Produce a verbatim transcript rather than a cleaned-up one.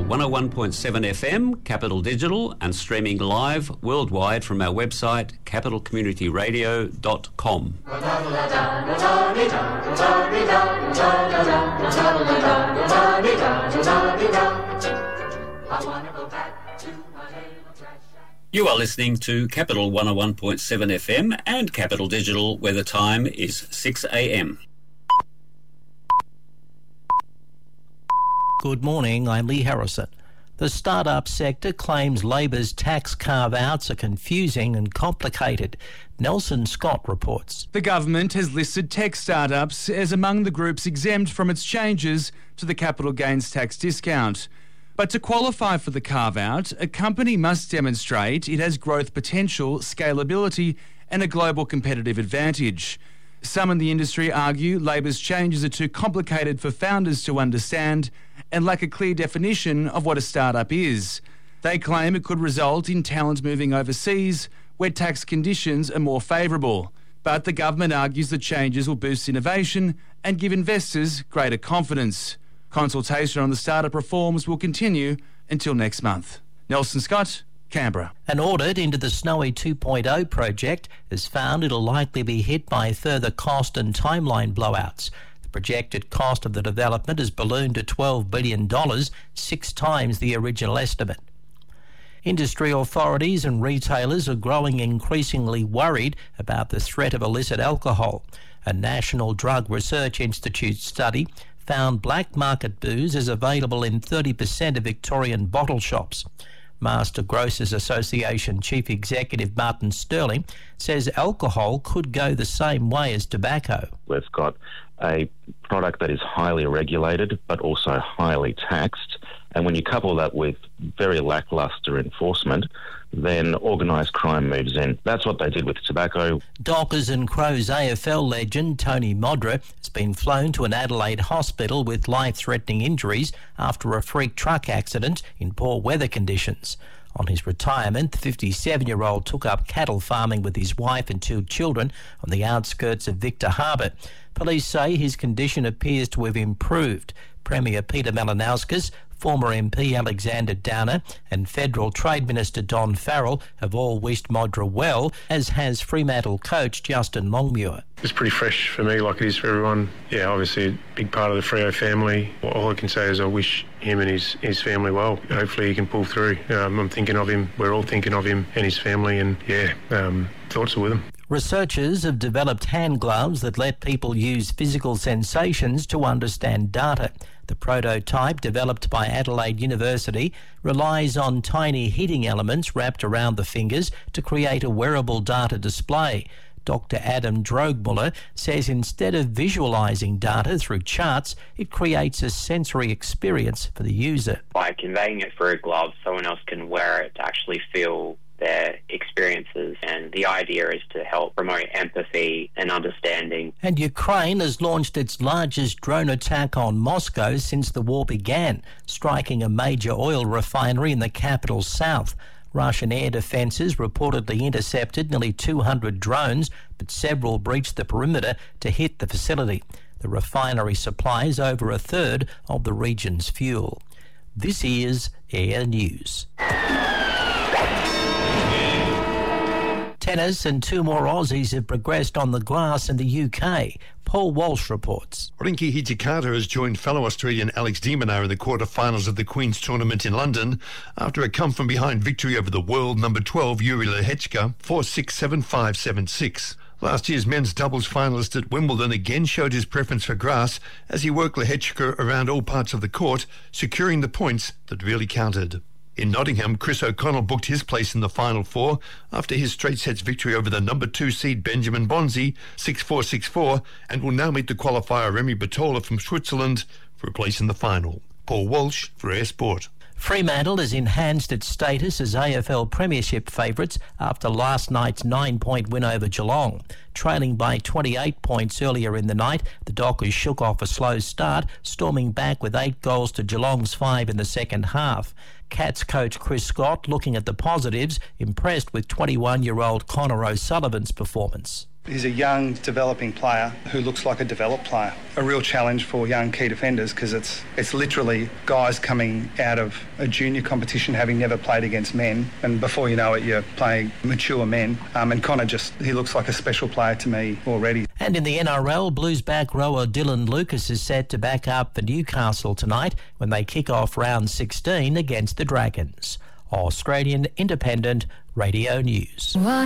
one oh one point seven F M, Capital Digital, and streaming live worldwide from our website, capital community radio dot com. You are listening to Capital one oh one point seven F M and Capital Digital, where the time is six a m. Good morning, I'm Lee Harrison. The start-up sector claims Labor's tax carve-outs are confusing and complicated. Nelson Scott reports. The government has listed tech start-ups as among the groups exempt from its changes to the capital gains tax discount. But to qualify for the carve-out, a company must demonstrate it has growth potential, scalability and a global competitive advantage. Some in the industry argue Labor's changes are too complicated for founders to understand and lack a clear definition of what a startup is. They claim it could result in talent moving overseas where tax conditions are more favourable. But the government argues the changes will boost innovation and give investors greater confidence. Consultation on the startup reforms will continue until next month. Nelson Scott, Canberra. An audit into the Snowy two point oh project has found it'll likely be hit by further cost and timeline blowouts. The projected cost of the development has ballooned to twelve billion dollars, six times the original estimate. Industry authorities and retailers are growing increasingly worried about the threat of illicit alcohol. A National Drug Research Institute study found black market booze is available in thirty percent of Victorian bottle shops. Master Grocers Association Chief Executive Martin Sterling says alcohol could go the same way as tobacco. We've got a product that is highly regulated but also highly taxed, and when you couple that with very lacklustre enforcement, then organised crime moves in. That's what they did with tobacco. Dockers and Crows A F L legend Tony Modra has been flown to an Adelaide hospital with life-threatening injuries after a freak truck accident in poor weather conditions. On his retirement, the fifty-seven-year-old took up cattle farming with his wife and two children on the outskirts of Victor Harbour. Police say his condition appears to have improved. Premier Peter Malinauskas, former M P Alexander Downer and Federal Trade Minister Don Farrell have all wished Modra well, as has Fremantle coach Justin Longmuir. It's pretty fresh for me, like it is for everyone. Yeah, obviously a big part of the Freo family. All I can say is I wish him and his, his family well. Hopefully he can pull through. Um, I'm thinking of him, we're all thinking of him and his family, and yeah, um, thoughts are with him. Researchers have developed hand gloves that let people use physical sensations to understand data. The prototype, developed by Adelaide University, relies on tiny heating elements wrapped around the fingers to create a wearable data display. Doctor Adam Droegmuller says instead of visualising data through charts, it creates a sensory experience for the user. By conveying it through a glove, someone else can wear it to actually feel their experiences, and the idea is to help promote empathy and understanding. And Ukraine has launched its largest drone attack on Moscow since the war began, striking a major oil refinery in the capital's south. Russian air defences reportedly intercepted nearly two hundred drones, but several breached the perimeter to hit the facility. The refinery supplies over a third of the region's fuel. This is Air News. Tennis, and two more Aussies have progressed on the glass in the U K. Paul Walsh reports. Rinky Hijikata has joined fellow Australian Alex de Minaur in the quarter-finals of the Queen's Tournament in London after a come-from-behind victory over the world number twelve Yuri Lehechka four six, seven five, seven six. Last year's men's doubles finalist at Wimbledon again showed his preference for grass as he worked Lehechka around all parts of the court, securing the points that really counted. In Nottingham, Chris O'Connell booked his place in the Final Four after his straight sets victory over the number two seed Benjamin Bonzi, six four, six four, and will now meet the qualifier Remy Batola from Switzerland for a place in the final. Paul Walsh for Air Sport. Fremantle has enhanced its status as A F L Premiership favourites after last night's nine-point win over Geelong. Trailing by twenty-eight points earlier in the night, the Dockers shook off a slow start, storming back with eight goals to Geelong's five in the second half. Cats coach Chris Scott, looking at the positives, impressed with twenty-one-year-old Connor O'Sullivan's performance. He's a young, developing player who looks like a developed player. A real challenge for young key defenders because it's it's literally guys coming out of a junior competition having never played against men, and before you know it, you're playing mature men. Um, and Connor just, he looks like a special player to me already. And in the N R L, Blues back rower Dylan Lucas is set to back up for Newcastle tonight when they kick off round sixteen against the Dragons. Australian Independent Radio News.